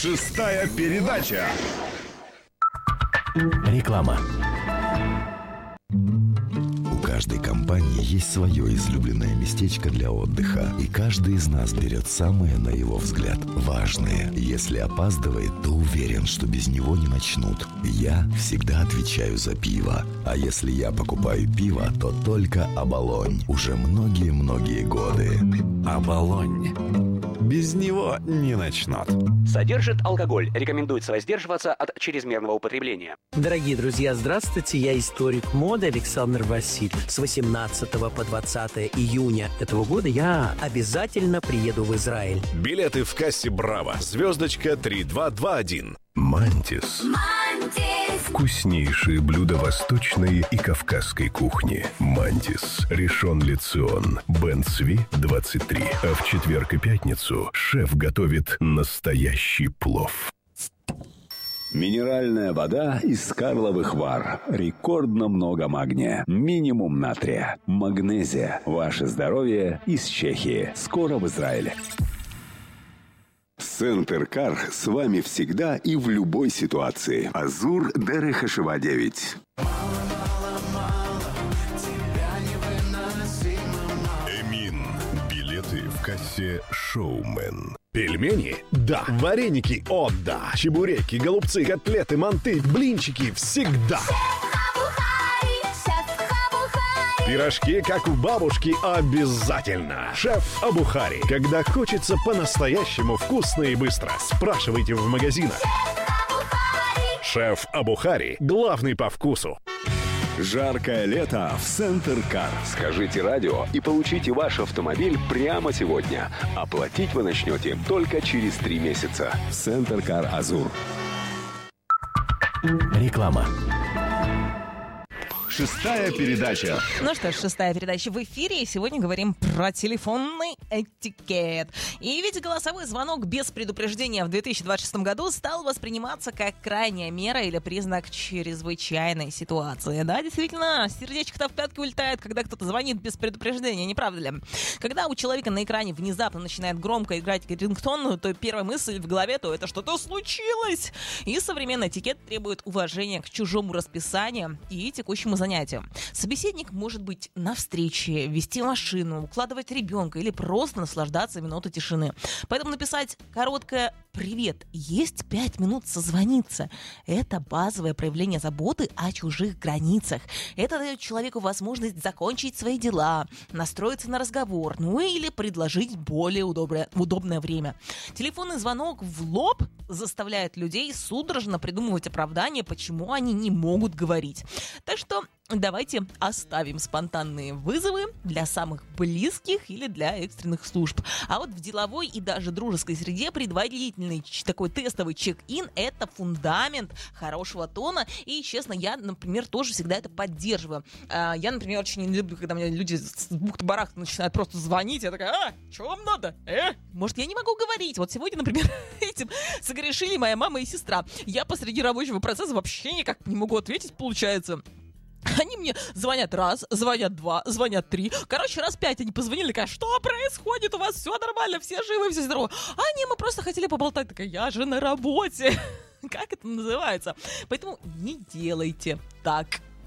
Шестая передача. Реклама. У каждой компании есть свое излюбленное местечко для отдыха, и каждый из нас берет самое, на его взгляд, важное. Если опаздывает, то уверен, что без него не начнут. Я всегда отвечаю за пиво. А если я покупаю пиво, то только «Оболонь». Уже многие-многие годы. Оболонь. Без него не начнут. Содержит алкоголь. Рекомендуется воздерживаться от чрезмерного употребления. Дорогие друзья, здравствуйте. Я историк моды Александр Васильев. С 18 по 20 июня этого года я обязательно приеду в Израиль. Билеты в кассе «Браво». Звездочка 3221. Мантис. Вкуснейшие блюда восточной и кавказской кухни. Мантис. Ришон Ле Цион. Бен Цви, 23. А в четверг и пятницу шеф готовит настоящий плов. Минеральная вода из Карловых Вар. Рекордно много магния. Минимум натрия. Магнезия. Ваше здоровье из Чехии. Скоро в Израиле. Центр Кар с вами всегда и в любой ситуации. Азур Дерехашева 9. Эмин. Билеты в кассе «Шоумен». Пельмени? Да. Вареники? О, да. Чебуреки, голубцы, котлеты, манты, блинчики всегда. Пирожки, как у бабушки, обязательно. Шеф Абухари. Когда хочется по-настоящему вкусно и быстро. Спрашивайте в магазинах. Шеф Абухари. Главный по вкусу. Жаркое лето в Центр Кар. Скажите радио и получите ваш автомобиль прямо сегодня. Оплатить вы начнете только через 3 месяца. Центр Кар Азур. Реклама. Шестая передача. Ну что ж, шестая передача в эфире, и сегодня говорим про телефонный этикет. И ведь голосовой звонок без предупреждения в 2026 году стал восприниматься как крайняя мера или признак чрезвычайной ситуации. Да, действительно, сердечко-то в пятки улетает, когда кто-то звонит без предупреждения, не правда ли? Когда у человека на экране внезапно начинает громко играть рингтон, то первая мысль в голове, то это что-то случилось. И современный этикет требует уважения к чужому расписанию и текущему занятию. Собеседник может быть на встрече, вести машину, укладывать ребенка или просто наслаждаться минутой тишины. Поэтому написать короткое «Привет, есть 5 минут созвониться» — это базовое проявление заботы о чужих границах. Это дает человеку возможность закончить свои дела, настроиться на разговор, ну или предложить более удобное время. Телефонный звонок в лоб заставляет людей судорожно придумывать оправдания, почему они не могут говорить. Так что давайте оставим спонтанные вызовы для самых близких или для экстренных служб. А вот в деловой и даже дружеской среде предварительный такой тестовый чек-ин — это фундамент хорошего тона. И, честно, я, например, тоже всегда это поддерживаю. Я, например, очень не люблю, когда мне люди с бухты-барахты начинают просто звонить. Я такая: что вам надо? Может, я не могу говорить? Вот сегодня, например, этим согрешили моя мама и сестра. Я посреди рабочего процесса вообще никак не могу ответить, получается. Они мне звонят раз, звонят два, звонят три. Короче, раз 5 они позвонили, такая: что происходит? У вас все нормально, все живы, все здоровы. А не, мы просто хотели поболтать. Такая: я же на работе. Как это называется? Поэтому не делайте так.